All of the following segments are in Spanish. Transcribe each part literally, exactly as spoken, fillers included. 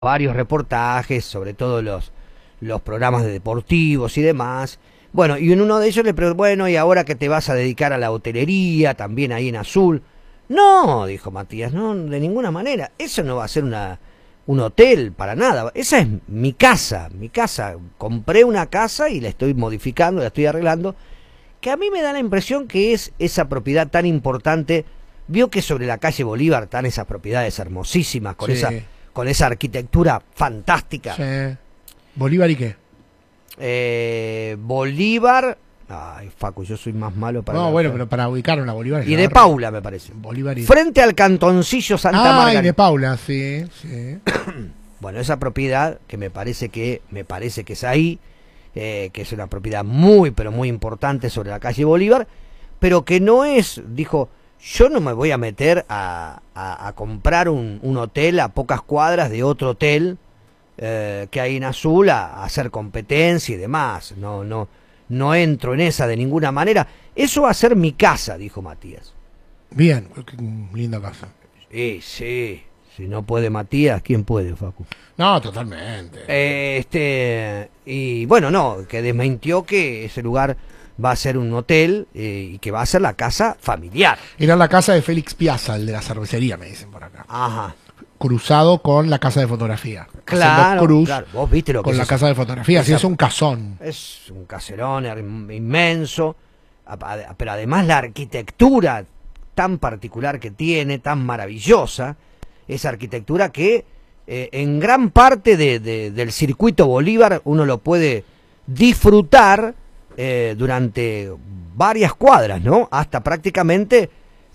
varios reportajes, sobre todo los, los programas de deportivos y demás. Bueno, y en uno de ellos le preguntó, bueno, ¿y ahora que te vas a dedicar a la hotelería, también ahí en Azul? No, dijo Matías, no, de ninguna manera. Eso no va a ser una, un hotel para nada. Esa es mi casa, mi casa. Compré una casa y la estoy modificando, la estoy arreglando, que a mí me da la impresión que es esa propiedad tan importante. Vio que sobre la calle Bolívar están esas propiedades hermosísimas, con, sí. esa, con esa arquitectura fantástica. Sí. ¿Bolívar y qué? Eh, Bolívar... Ay, Facu, yo soy más malo para... No, bueno, pero para ubicarnos la Bolívar... Y de Paula, me parece. Bolívar y... Frente al cantoncillo Santa ah, Margarita. Ah, y de Paula, sí, sí. Bueno, esa propiedad, que me parece que me parece que es ahí, eh, que es una propiedad muy, pero muy importante sobre la calle Bolívar, pero que no es, dijo, yo no me voy a meter a, a, a comprar un, un hotel a pocas cuadras de otro hotel eh, que hay en Azul a, a hacer competencia y demás. No, no, no entro en esa de ninguna manera. Eso va a ser mi casa, dijo Matías. Bien, qué linda casa. Sí, sí. Si no puede Matías, ¿quién puede, Facu? No, totalmente. Eh, este y bueno, no, que desmintió que ese lugar va a ser un hotel eh, y que va a ser la casa familiar. Era la casa de Félix Piazza, el de la cervecería, me dicen por acá. Ajá. Cruzado con la casa de fotografía. Claro, cruz claro. Vos viste lo que con es la eso? casa de fotografía, sí, es un casón. Es un caserón inmenso, pero además la arquitectura tan particular que tiene, tan maravillosa, esa arquitectura que eh, en gran parte de, de, del circuito Bolívar uno lo puede disfrutar eh, durante varias cuadras, ¿no? Hasta prácticamente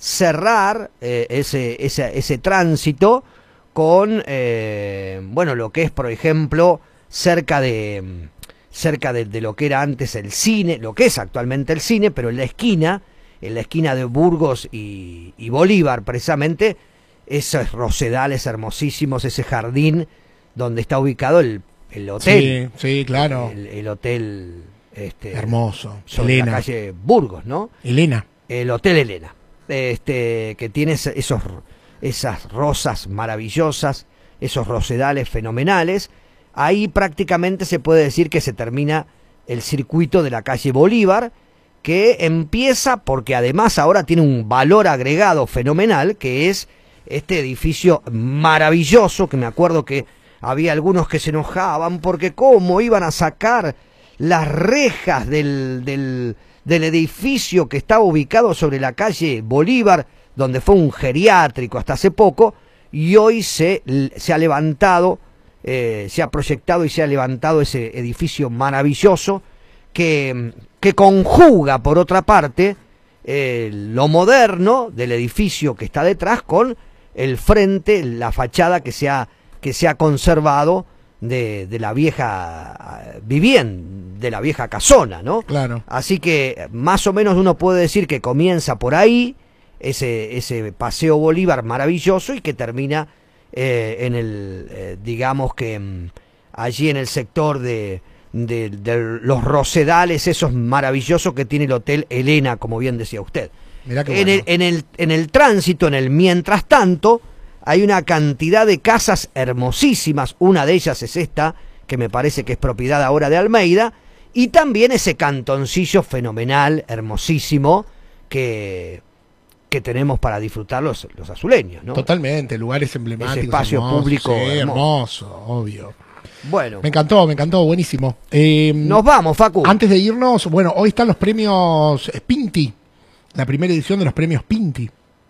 cerrar eh, ese, ese, ese tránsito con, eh, bueno, lo que es, por ejemplo, cerca de cerca de, de lo que era antes el cine, lo que es actualmente el cine, pero en la esquina, en la esquina de Burgos y, y Bolívar, precisamente, esos rosedales hermosísimos, ese jardín donde está ubicado el, el hotel. Sí, sí, claro. El, el hotel... Este, hermoso. Sobre Elena. la calle Burgos, ¿no? Elena. El Hotel Elena. Este, que tiene esos, esas rosas maravillosas, esos rosedales fenomenales. Ahí prácticamente se puede decir que se termina el circuito de la calle Bolívar, que empieza porque además ahora tiene un valor agregado fenomenal, que es este edificio maravilloso, que me acuerdo que había algunos que se enojaban porque cómo iban a sacar las rejas del, del, del edificio que estaba ubicado sobre la calle Bolívar, donde fue un geriátrico hasta hace poco, y hoy se, se ha levantado, eh, se ha proyectado y se ha levantado ese edificio maravilloso que, que conjuga, por otra parte, eh, lo moderno del edificio que está detrás con el frente, la fachada que se ha, que se ha conservado de, de la vieja vivienda, de la vieja casona, ¿no? Claro. Así que más o menos uno puede decir que comienza por ahí, ese, ese paseo Bolívar maravilloso, y que termina eh, en el, eh, digamos que mm, allí en el sector de, de, de los rosedales, esos maravillosos que tiene el Hotel Elena, como bien decía usted. Mirá qué en, bueno. el, en, el, en el tránsito, en el mientras tanto, hay una cantidad de casas hermosísimas. Una de ellas es esta, que me parece que es propiedad ahora de Almeida, y también ese cantoncillo fenomenal, hermosísimo, que, que tenemos para disfrutar los, los azuleños, ¿no? Totalmente, lugares emblemáticos. Ese espacio hermosos, público sí, hermoso. hermoso, obvio. Bueno. Me encantó, me encantó, buenísimo. Eh, Nos vamos, Facu. Antes de irnos, bueno, hoy están los premios Pinti, la primera edición de los premios Pinti.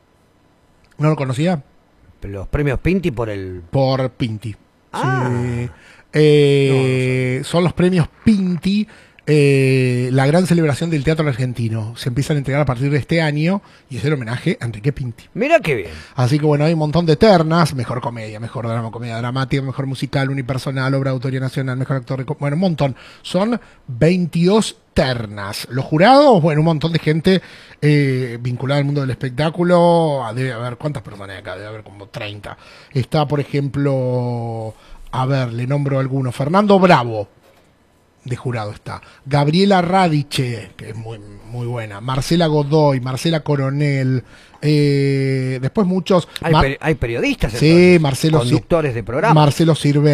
¿No lo conocía? Los premios Pinti por el... Por Pinti. Ah. Sí. Eh, no, no sé. Son los premios Pinti, eh, la gran celebración del teatro argentino. Se empiezan a entregar a partir de este año y es el homenaje a Enrique Pinti. Mira qué bien. Así que bueno, hay un montón de ternas: mejor comedia, mejor drama, comedia dramática, mejor musical, unipersonal, obra de autoría nacional, mejor actor, bueno, un montón. Son veintidós ternas. Los jurados, bueno, un montón de gente eh, vinculada al mundo del espectáculo. Debe haber, ¿cuántas personas hay acá? Debe haber como treinta. Está, por ejemplo, a ver, le nombro algunos. Fernando Bravo, de jurado está. Gabriela Radiche, que es muy, muy buena. Marcela Godoy, Marcela Coronel. Eh, después muchos. Hay, Mar peri- hay periodistas, sí, entonces, Marcelo conductores de programas. Marcelo Sirve.